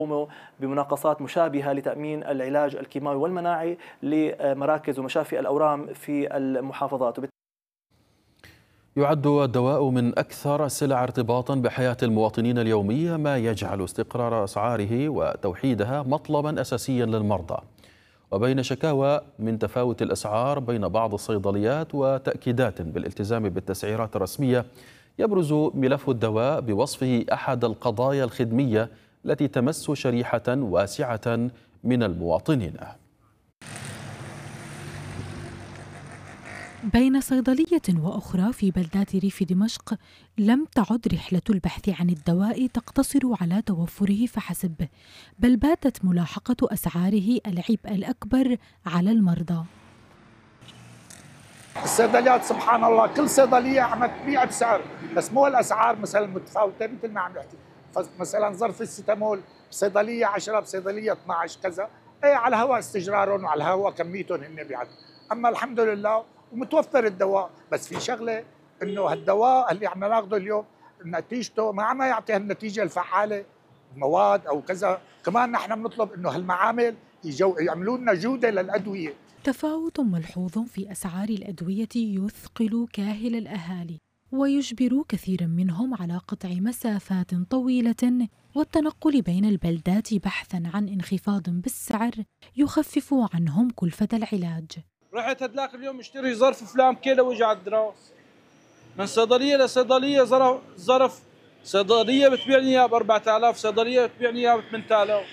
بمناقصات مشابهة لتأمين العلاج الكيماوي والمناعي لمراكز ومشافي الأورام في المحافظات. يعد الدواء من أكثر السلع ارتباطا بحياة المواطنين اليومية، ما يجعل استقرار أسعاره وتوحيدها مطلبا أساسيا للمرضى. وبين شكاوى من تفاوت الأسعار بين بعض الصيدليات وتأكيدات بالالتزام بالتسعيرات الرسمية، يبرز ملف الدواء بوصفه أحد القضايا الخدمية التي تمس شريحة واسعة من المواطنين. بين صيدلية وأخرى في بلدات ريف دمشق لم تعد رحلة البحث عن الدواء تقتصر على توفره فحسب، بل باتت ملاحقة أسعاره العبء الأكبر على المرضى. الصيدليات سبحان الله كل صيدلية عم تبيع بسعر، بس مو الأسعار مثلا متفاوتة مثل ما عم نحكي. مثلا ظرف الستامول بصيدلية 10 بصيدلية 12 كذا، ايه على هوا استجرارهم وعلى هوا كميتهم هن بيعدوا. أما الحمد لله ومتوفر الدواء، بس في شغله انه هالدواء اللي عم ناخذه اليوم نتيجته ما عم يعطي النتيجه الفعاله، مواد او كذا. كمان نحن بنطلب انه هالمعامل يعملوا لنا جوده للادويه. تفاوت ملحوظ في اسعار الادويه يثقل كاهل الاهالي ويجبر كثيرا منهم على قطع مسافات طويله والتنقل بين البلدات بحثا عن انخفاض بالسعر يخفف عنهم كلفه العلاج. رحت هدلاك اليوم اشتري ظرف فلان كيلو وجع على الدراس من صيدليه لصيدليه. ظرف صيدليه بتبيعني اياه ب 4000، صيدليه بتبيعني اياه ب 8000.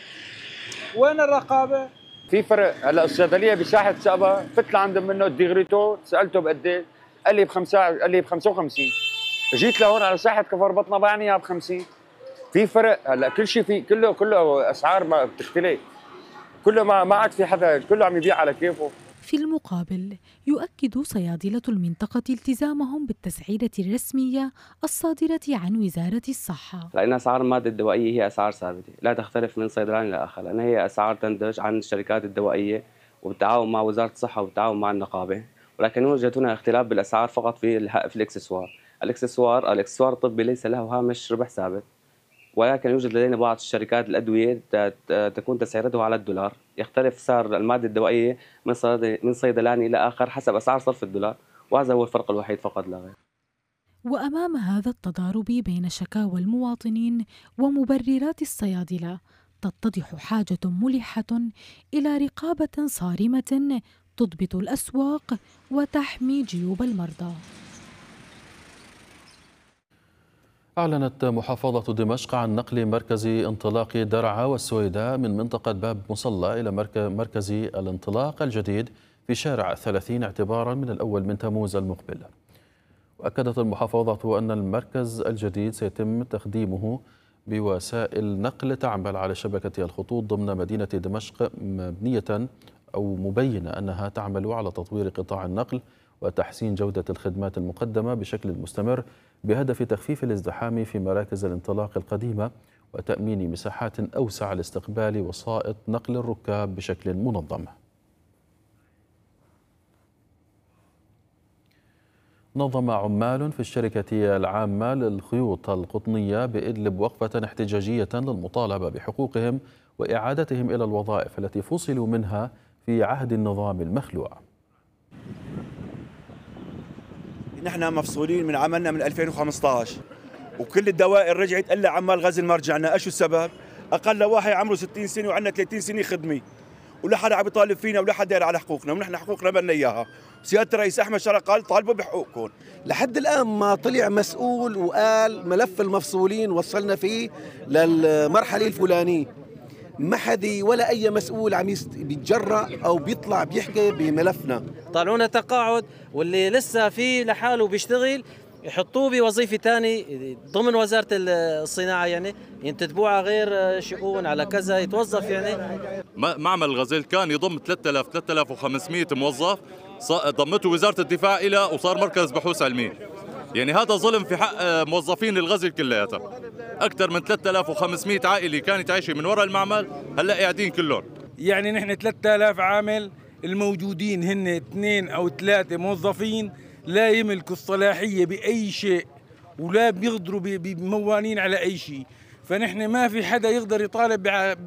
وين الرقابه؟ في فرق. هلا الصيدليه بساحه سقبه فت لعند منه الديغريتو، سالته بقد ايه؟ قال لي قال لي ب 55. جيت لهون على ساحه كفر بطنه بعني اياها ب 50. في فرق. هلا كل شيء في كله اسعار ما بتختلف، كله ما عاد في حدا، كله عم يبيع على كيفه. في المقابل يؤكد صيادلة المنطقة التزامهم بالتسعيرة الرسمية الصادرة عن وزارة الصحة. لأن أسعار المادة الدوائية هي أسعار ثابتة لا تختلف من صيدلاني لآخر، لأن هي أسعار تنتج عن الشركات الدوائية وبالتعاون مع وزارة الصحة وبالتعاون مع النقابة، ولكن يوجد هنا اختلاف بالأسعار فقط في الإكسسوار. الإكسسوار الطبي ليس له هامش ربح ثابت، ولكن يوجد لدينا بعض الشركات الأدوية تكون تسعيرتها على الدولار، يختلف سعر المادة الدوائية من صيدلاني إلى آخر حسب أسعار صرف الدولار، وهذا هو الفرق الوحيد فقط لا غير. وأمام هذا التضارب بين شكاوى المواطنين ومبررات الصيادلة تتضح حاجة ملحة إلى رقابة صارمة تضبط الأسواق وتحمي جيوب المرضى. أعلنت محافظة دمشق عن نقل مركز انطلاق درعا والسويداء من منطقة باب مصلى إلى مركز الانطلاق الجديد في شارع 30 اعتبارا من الأول من تموز المقبل. وأكدت المحافظة أن المركز الجديد سيتم تخديمه بوسائل نقل تعمل على شبكة الخطوط ضمن مدينة دمشق، مبينة أنها تعمل على تطوير قطاع النقل وتحسين جودة الخدمات المقدمة بشكل مستمر بهدف تخفيف الازدحام في مراكز الانطلاق القديمة وتأمين مساحات أوسع لاستقبال وسائط نقل الركاب بشكل منظم. نظم عمال في الشركة العامة للخيوط القطنية بإدلب وقفة احتجاجية للمطالبة بحقوقهم وإعادتهم إلى الوظائف التي فصلوا منها في عهد النظام المخلوع. نحن مفصولين من عملنا من 2015 وكل الدوائر رجعت الا عمال غزل ما رجعنا. ايش السبب؟ اقل واحد عمره 60 سنه وعندنا 30 سنه خدمه، ولا حدا عم يطالب فينا ولا حدا داير على حقوقنا، ونحن حقوقنا بدنا اياها. سياده الرئيس احمد شرق قال طالبوا بحقوقكم. لحد الان ما طلع مسؤول وقال ملف المفصولين وصلنا فيه للمرحله الفلانيه. ما حدا ولا اي مسؤول عم بيتجرأ او بيطلع بيحكي بملفنا. طالعونا تقاعد، واللي لسه فيه لحاله بيشتغل يحطوه بوظيفه ثاني ضمن وزاره الصناعه، يعني ينتدبوه على غير شؤون على كذا يتوظف. يعني معمل الغزل كان يضم 3500 موظف، ضمته وزاره الدفاع إلى وصار مركز بحوث علميه. يعني هذا ظلم في حق موظفين الغزل كلياتها. أكثر من 3500 عائلة كانت عايشة من وراء المعمل هلا قاعدين كلهم. يعني نحن 3000 عامل، الموجودين هن 2 أو 3 موظفين لا يملكوا الصلاحية بأي شيء ولا بيقدروا بموانين على أي شيء. فنحن ما في حدا يقدر يطالب